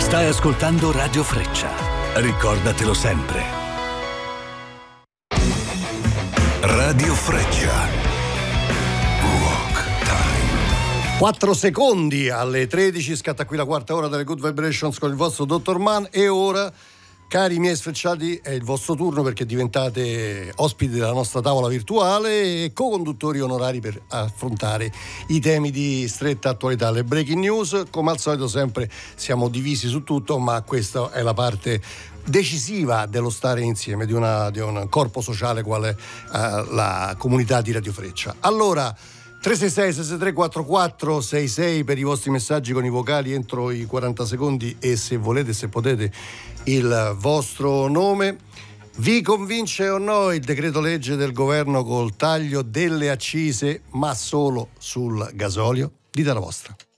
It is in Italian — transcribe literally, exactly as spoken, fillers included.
Stai ascoltando Radio Freccia. Ricordatelo sempre. Radio Freccia. Rock Time. quattro secondi alle tredici, scatta qui la quarta ora delle Good Vibrations con il vostro dottor Mann. E ora, cari miei sfrecciati, è il vostro turno, perché diventate ospiti della nostra tavola virtuale e co-conduttori onorari per affrontare i temi di stretta attualità. Le breaking news, come al solito, sempre siamo divisi su tutto, ma questa è la parte decisiva dello stare insieme di, una, di un corpo sociale quale uh, la comunità di Radio Freccia. Allora, tre sei sei sei sei tre quattro quattro sei sei per i vostri messaggi con i vocali entro i quaranta secondi, e se volete, se potete, il vostro nome. Vi convince o no il decreto legge del governo col taglio delle accise, ma solo sul gasolio? Dite la vostra.